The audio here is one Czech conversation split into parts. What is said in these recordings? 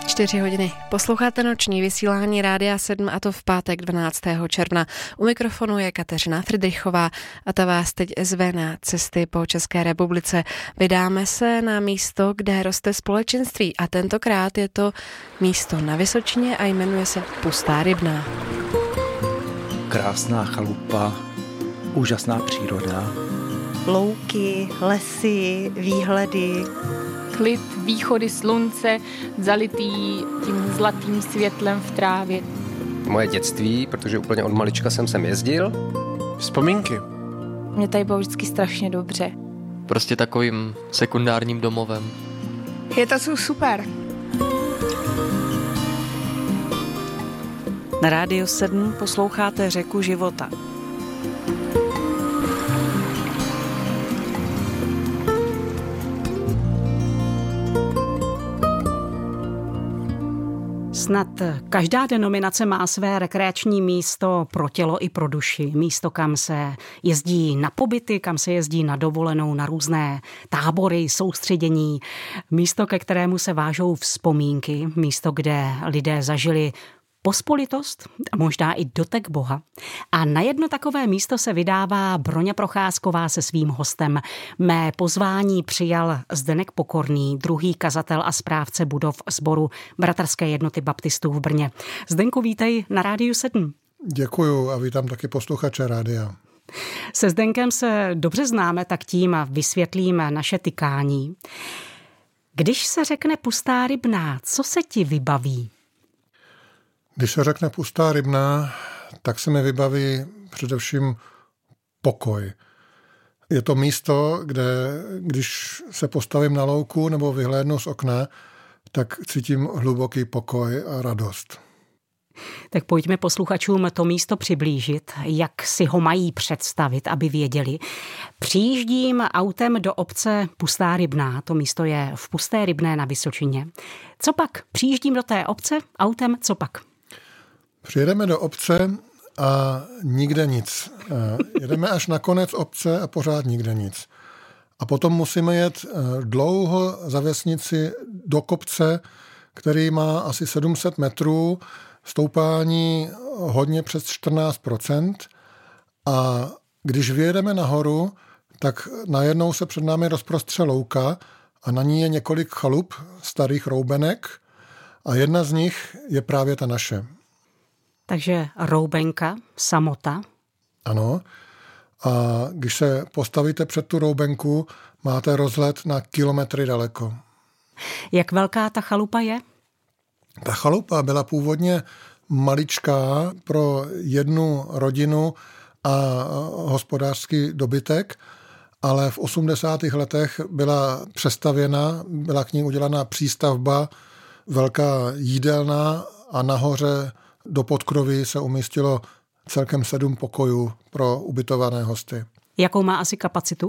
4 hodiny. Posloucháte noční vysílání Rádia 7 a to v pátek 12. června. U mikrofonu je Kateřina Fridrichová a ta vás teď zve na cesty po České republice. Vydáme se na místo, kde roste společenství a tentokrát je to místo na Vysočině a jmenuje se Pustá Rybná. Krásná chalupa, úžasná příroda. Louky, lesy, výhledy. Klid, východy slunce, zalitý tím zlatým světlem v trávě. Moje dětství, protože úplně od malička jsem sem jezdil. Vzpomínky. Mě tady bylo vždycky strašně dobře. Prostě takovým sekundárním domovem. Je to super. Na Rádiu 7 posloucháte Řeku života. Snad každá denominace má své rekreační místo pro tělo i pro duši. Místo, kam se jezdí na pobyty, kam se jezdí na dovolenou, na různé tábory, soustředění. Místo, ke kterému se vážou vzpomínky. Místo, kde lidé zažili pospolitost a možná i dotek Boha. A na jedno takové místo se vydává Broňa Procházková se svým hostem. Mé pozvání přijal Zdeněk Pokorný, druhý kazatel a správce budov sboru Bratrské jednoty baptistů v Brně. Zdenku, vítej na Rádiu 7. Děkuju a vítám taky posluchače rádia. Se Zdenkem se dobře známe, tak tím vysvětlím naše tykání. Když se řekne Pustá Rybná, co se ti vybaví? Když se řekne Pustá Rybná, tak se mi vybaví především pokoj. Je to místo, kde když se postavím na louku nebo vyhlédnu z okna, tak cítím hluboký pokoj a radost. Tak pojďme posluchačům to místo přiblížit, jak si ho mají představit, aby věděli. Přijíždím autem do obce Pustá Rybná, to místo je v Pusté Rybné na Vysočině. Co pak? Přijíždím do té obce autem, co pak? Přijedeme do obce a nikde nic. Jedeme až na konec obce a pořád nikde nic. A potom musíme jet dlouho za vesnici do kopce, který má asi 700 metrů, stoupání hodně přes 14%. A když vyjedeme nahoru, tak najednou se před námi rozprostře louka a na ní je několik chalup, starých roubenek a jedna z nich je právě ta naše. Takže roubenka, samota. Ano. A když se postavíte před tu roubenku, máte rozhled na kilometry daleko. Jak velká ta chalupa je? Ta chalupa byla původně maličká pro jednu rodinu a hospodářský dobytek, ale v 80. letech byla přestavěna, byla k ní udělaná přístavba, velká jídelna a nahoře do podkroví se umístilo celkem 7 pokojů pro ubytované hosty. Jakou má asi kapacitu?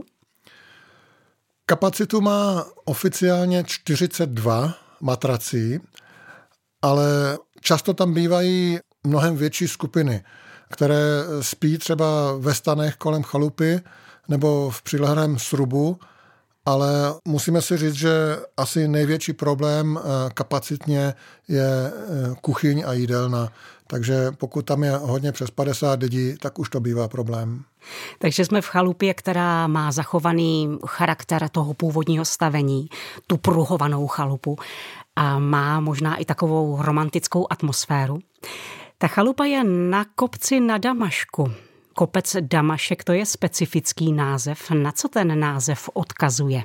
Kapacitu má oficiálně 42 matrací, ale často tam bývají mnohem větší skupiny, které spí třeba ve stanech kolem chalupy nebo v přilehlém srubu, ale musíme si říct, že asi největší problém kapacitně je kuchyň a jídelna. Takže pokud tam je hodně přes 50 lidí, tak už to bývá problém. Takže jsme v chalupě, která má zachovaný charakter toho původního stavení, tu pruhovanou chalupu a má možná i takovou romantickou atmosféru. Ta chalupa je na kopci na Damašku. Kopec Damašek, to je specifický název. Na co ten název odkazuje?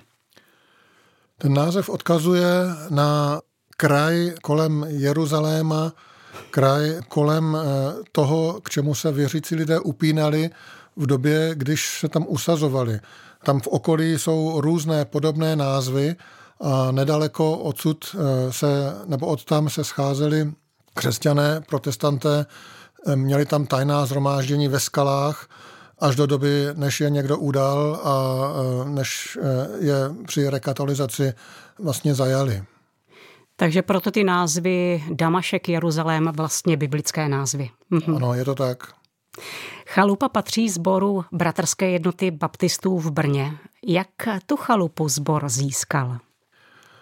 Ten název odkazuje na kraj kolem Jeruzaléma, kraj kolem toho, k čemu se věřící lidé upínali v době, když se tam usazovali. Tam v okolí jsou různé podobné názvy a nedaleko odsud odtam se scházeli křesťané, protestanté, měli tam tajná shromáždění ve skalách až do doby, než je někdo udal a než je při rekatolizaci vlastně zajali. Takže proto ty názvy Damašek, Jeruzalém, vlastně biblické názvy. Ano, je to tak. Chalupa patří sboru Bratrské jednoty baptistů v Brně. Jak tu chalupu sbor získal?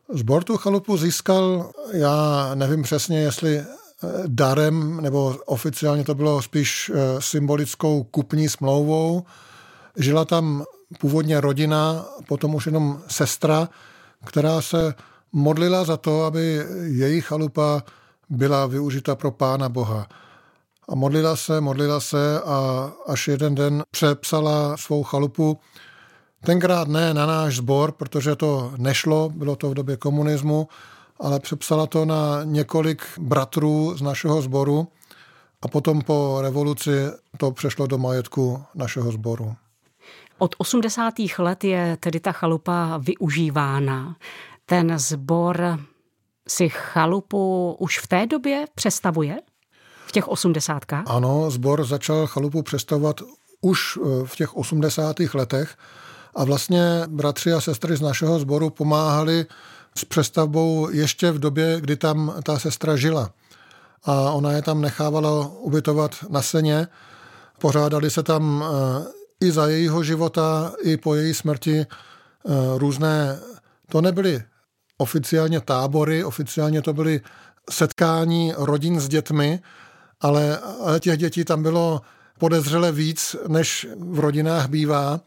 Sbor tu chalupu získal, já nevím přesně, jestli darem, nebo oficiálně to bylo spíš symbolickou kupní smlouvou. Žila tam původně rodina, potom už jenom sestra, která se modlila za to, aby její chalupa byla využita pro Pána Boha. A modlila se a až jeden den přepsala svou chalupu. Tenkrát ne na náš sbor, protože to nešlo, bylo to v době komunismu, ale přepsala to na několik bratrů z našeho sboru a potom po revoluci to přešlo do majetku našeho sboru. Od 80. let je tedy ta chalupa využívána. Ten sbor si chalupu už v té době přestavuje? V těch 80. Ano, sbor začal chalupu přestavovat už v těch 80. letech a vlastně bratři a sestry z našeho sboru pomáhali s přestavbou ještě v době, kdy tam ta sestra žila. A ona je tam nechávala ubytovat na Seně. Pořádali se tam i za jejího života, i po její smrti různé, to nebyly oficiálně tábory, oficiálně to byly setkání rodin s dětmi, ale těch dětí tam bylo podezřele víc, než v rodinách bývá.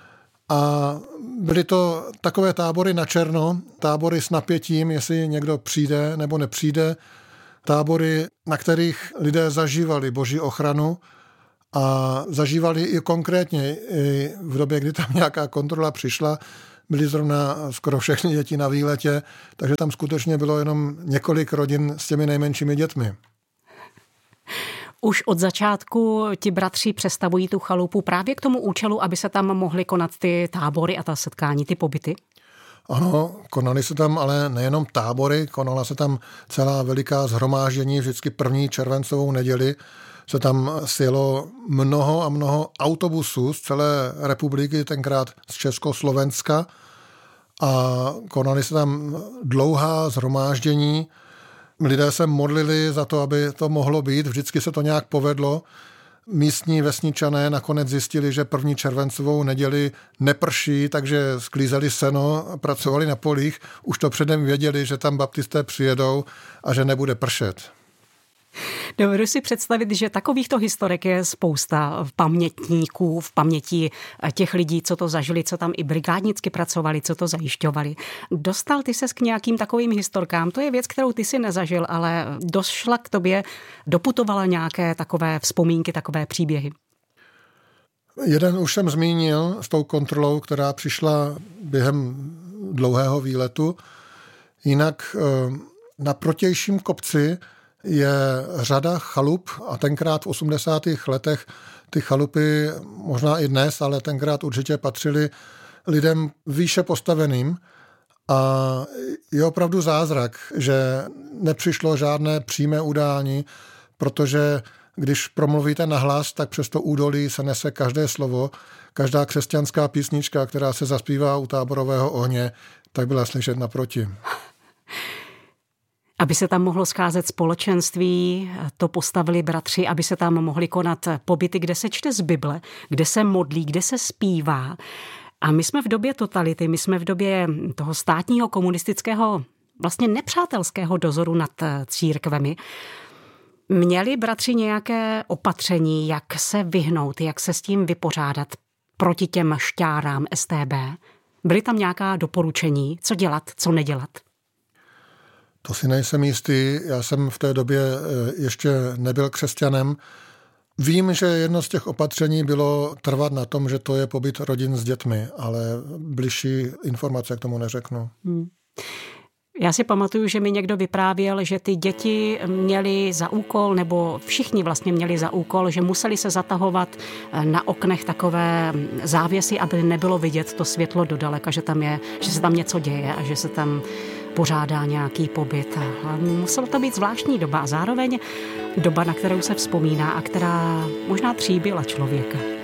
A byly to takové tábory na černo, tábory s napětím, jestli někdo přijde nebo nepřijde, tábory, na kterých lidé zažívali Boží ochranu a zažívali i konkrétně i v době, kdy tam nějaká kontrola přišla, byly zrovna skoro všechny děti na výletě, takže tam skutečně bylo jenom několik rodin s těmi nejmenšími dětmi. Už od začátku ti bratři přestavují tu chalupu právě k tomu účelu, aby se tam mohly konat ty tábory a ta setkání, ty pobyty? Ano, konaly se tam ale nejenom tábory, konala se tam celá veliká shromáždění, vždycky první červencovou neděli se tam sjelo mnoho a mnoho autobusů z celé republiky, tenkrát z Československa a konaly se tam dlouhá shromáždění. Lidé se modlili za to, aby to mohlo být, vždycky se to nějak povedlo. Místní vesničané nakonec zjistili, že první červencovou neděli neprší, takže sklízeli seno, pracovali na polích, už to předem věděli, že tam baptisté přijedou a že nebude pršet. Dovedu si představit, že takovýchto historek je spousta v pamětníků, v paměti těch lidí, co to zažili, co tam i brigádnicky pracovali, co to zajišťovali. Dostal ty ses k nějakým takovým historkám? To je věc, kterou ty si nezažil, ale došla k tobě, doputovala nějaké takové vzpomínky, takové příběhy? Jeden už jsem zmínil s tou kontrolou, která přišla během dlouhého výletu. Jinak na protějším kopci je řada chalup a tenkrát v 80. letech ty chalupy, možná i dnes, ale tenkrát určitě patřily lidem výše postaveným a je opravdu zázrak, že nepřišlo žádné přímé udání, protože když promluvíte nahlas, tak přes to údolí se nese každé slovo, každá křesťanská písnička, která se zaspívá u táborového ohně, tak byla slyšet naproti. Aby se tam mohlo scházet společenství, to postavili bratři, aby se tam mohly konat pobyty, kde se čte z Bible, kde se modlí, kde se zpívá. A my jsme v době totality, my jsme v době toho státního komunistického, vlastně nepřátelského dozoru nad církvemi. Měli bratři nějaké opatření, jak se vyhnout, jak se s tím vypořádat proti těm šťárám STB? Byly tam nějaká doporučení, co dělat, co nedělat? To si nejsem jistý, já jsem v té době ještě nebyl křesťanem. Vím, že jedno z těch opatření bylo trvat na tom, že to je pobyt rodin s dětmi, ale bližší informace k tomu neřeknu. Já si pamatuju, že mi někdo vyprávěl, že ty děti měly za úkol, nebo všichni vlastně měli za úkol, že museli se zatahovat na oknech takové závěsy, aby nebylo vidět to světlo dodaleka, že se tam něco děje a že se tam pořádá nějaký pobyt. A musela to být zvláštní doba a zároveň doba, na kterou se vzpomíná a která možná tříbila člověka.